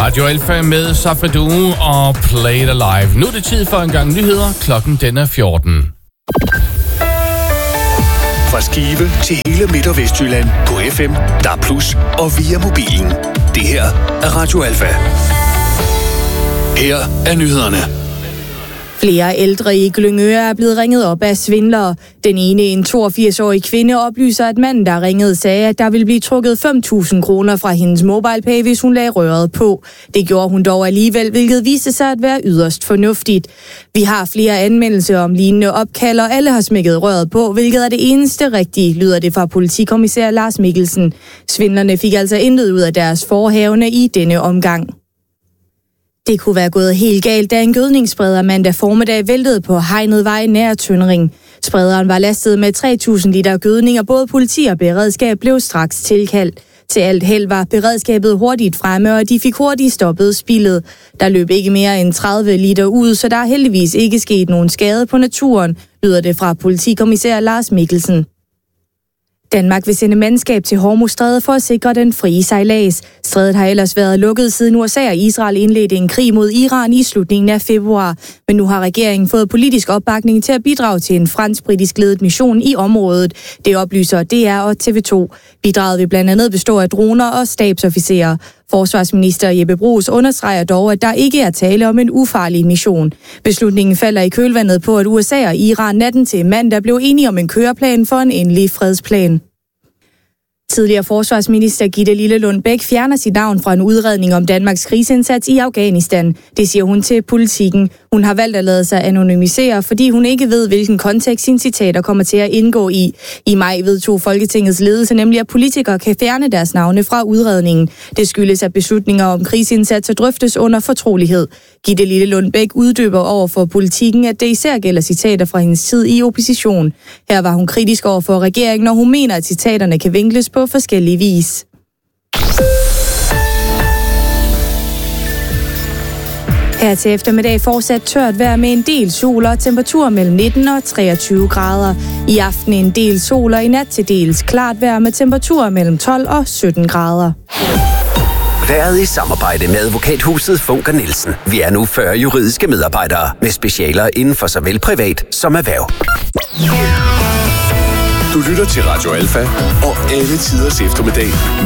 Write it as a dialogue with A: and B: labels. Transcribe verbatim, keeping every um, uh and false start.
A: Radio Alfa med Safadu og Play It Alive. Nu er det tid for en gang nyheder. Klokken den er fjorten.
B: Fra Skive til hele Midt- og Vestjylland på F M, D A B plus og via mobilen. Det her er Radio Alfa. Her er nyhederne.
C: Flere ældre i Glyngøre er blevet ringet op af svindlere. Den ene, en toogfirs-årig kvinde, oplyser, at manden, der ringede, sagde, at der ville blive trukket fem tusind kroner fra hendes MobilePay, hvis hun lagde røret på. Det gjorde hun dog alligevel, hvilket viste sig at være yderst fornuftigt. Vi har flere anmeldelser om lignende opkald, og alle har smækket røret på, hvilket er det eneste rigtige, lyder det fra politikommissær Lars Mikkelsen. Svindlerne fik altså intet ud af deres forhavne i denne omgang. Det kunne være gået helt galt, da en gødningsspreder mandag formiddag væltede på Hegnet Vej nær Tøndring. Sprederen var lastet med tre tusind liter gødning, og både politi og beredskab blev straks tilkaldt. Til alt held var beredskabet hurtigt fremme, og de fik hurtigt stoppet spildet. Der løb ikke mere end tredive liter ud, så der er heldigvis ikke sket nogen skade på naturen, lyder det fra politikommissær Lars Mikkelsen. Danmark vil sende mandskab til Hormuzstrædet for at sikre den frie sejlads. Strædet har ellers været lukket siden U S A og Israel indledte en krig mod Iran i slutningen af februar. Men nu har regeringen fået politisk opbakning til at bidrage til en fransk-britisk ledet mission i området. Det oplyser D R og T V to. Bidraget vil blandt andet bestå af droner og stabsofficerer. Forsvarsminister Jeppe Bruus understreger dog, at der ikke er tale om en ufarlig mission. Beslutningen falder i kølvandet på, at U S A og Iran natten til mandag blev enige om en køreplan for en endelig fredsplan. Tidligere forsvarsminister Gitte Lillelund Bech fjerner sit navn fra en udredning om Danmarks krigsindsats i Afghanistan. Det siger hun til Politiken. Hun har valgt at lade sig anonymisere, fordi hun ikke ved, hvilken kontekst sine citater kommer til at indgå i. I maj vedtog Folketingets ledelse nemlig, at politikere kan fjerne deres navne fra udredningen. Det skyldes, at beslutninger om krigsindsatser drøftes under fortrolighed. Gitte Lillelund Bech uddyber over for Politiken, at det især gælder citater fra hendes tid i opposition. Her var hun kritisk over for regeringen, og hun mener, at citaterne kan vinkles på forskellige vis. Her til eftermiddag fortsat tørt vejr med en del sol og temperatur mellem nitten og treogtyve grader. I aften en del sol og i nat til dels klart vejr med temperaturer mellem tolv og sytten grader.
D: Været i samarbejde med advokathuset Funker Nielsen. Vi er nu fyrre juridiske medarbejdere med specialer inden for såvel privat som erhverv.
B: Du lytter til Radio Alfa og alle tiders eftermiddag